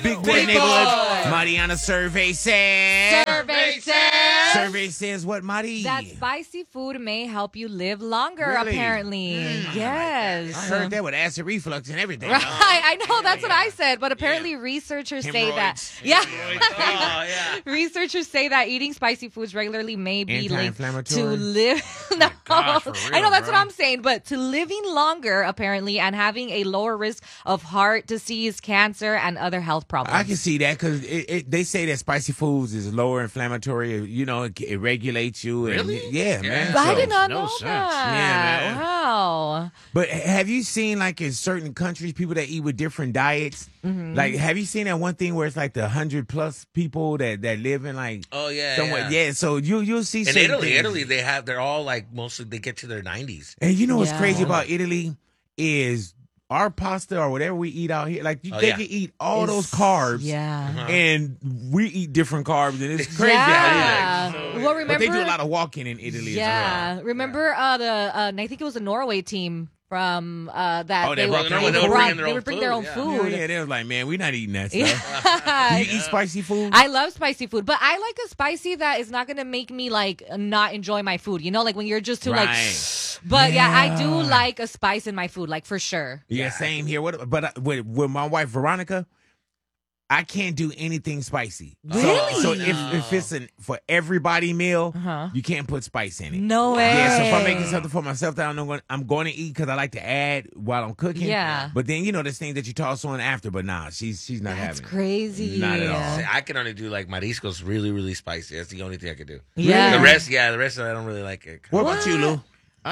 Big Boy Neighborhood. Marty, on a survey says. Survey says what, Marty? That spicy food may help you live longer, Really? apparently. Yes. I heard that with acid reflux and everything. Right, I know that's what I said, but apparently researchers say that. Researchers say that eating spicy foods regularly may be linked to live. No, gosh, for real, I know that's bro. what I'm saying, but to living longer apparently and having a lower risk of heart disease, cancer, and other health problems. I can see that because they say that spicy foods is lower inflammatory. You know, it regulates you. Really? And, yeah, man. I So- did not no know sense. that. Yeah, man. Wow. But have you seen, like, in certain countries, people that eat with different diets? Mm-hmm. Like, have you seen that one thing where it's like the 100+ people that live in, like, somewhere? Yeah, so you'll see In certain Italy, things. they're all like mostly they get to their 90s. And you know what's Yeah. crazy about Italy is our pasta or whatever we eat out here, like, they can eat all those carbs. Yeah. And we eat different carbs, and it's crazy Yeah. how Well, remember, But they do a lot of walking in Italy as well. Remember I think it was a Norway team from that they would brought their own food. they would bring their own food. Yeah, they was like, man, we're not eating that stuff. You eat spicy food? I love spicy food, but I like a spicy that is not going to make me like not enjoy my food. You know, like when you're just too like. But yeah, I do like a spice in my food, like for sure. Yeah, same here. But with my wife Veronica, I can't do anything spicy. Really? So if it's for everybody meal, you can't put spice in it. No way. Yeah, so if I'm making something for myself that I'm going to eat because I like to add while I'm cooking. Yeah. But then, there's things that you toss on after, but nah, she's not That's having it. crazy. Not at all. See, I can only do like mariscos really, really spicy. That's the only thing I can do. Yeah. The rest I don't really like it. What about you, Lou?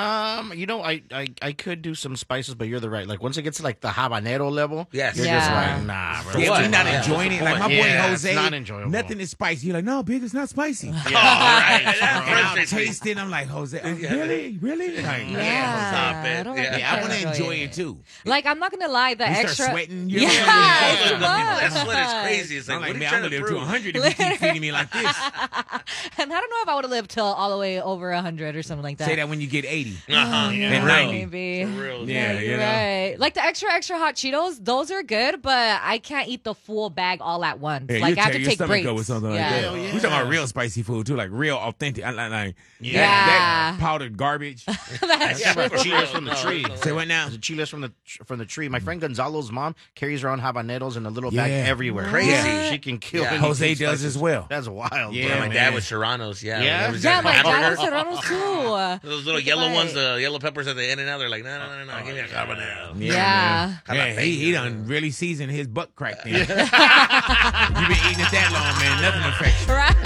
I could do some spices, but you're the right. Like once it gets to like the habanero level, Yes. you're just like, nah, bro. Yeah, you're not enjoying it. Like my boy Yeah, Jose, it's not enjoyable. nothing is spicy. You're like, no, big, it's not spicy. All right. And I'll taste it. I'm like, Jose, really? Like, Stop it. I don't Yeah. like Yeah, I want to enjoy enjoy it. it too. Like I'm not gonna lie, the You extra. start sweating. Yeah, Like, it's That fun. sweat is crazy. It's like, I'm what like, are you man, I'm trying gonna to live to prove? 100 if you keep feeding me like this. And I don't know if I would have lived till all the way over 100 or something like that. Say that when you get 80. Uh-huh. And 90. Maybe. Yeah, you're right. Like the extra hot Cheetos, those are good, but I can't eat the full bag all at once. Yeah, like you I have tear to your take stomach breaks. up with something like Yeah. that. We talking about real spicy food too, like real authentic. Like Yeah. that powdered garbage. That's Yeah, true. for Chiles from the tree. Say what now? The chiles from the tree. My friend Gonzalo's mom carries around habaneros in a little bag Yeah. everywhere. Crazy. Yeah. She can kill. Yeah. anything Jose does spicy. as well. That's wild. Yeah, bro. My man. dad with serranos. Yeah. Yeah? Whenever he's Yeah, at my dad hamburger, was Serranos too. those little yellow ones, the yellow peppers at the end and out. They're like, no, give me a habanero. Yeah. Yeah, he done really seasoned his butt crack then. You been eating it that long, man. Nothing affects you. Right.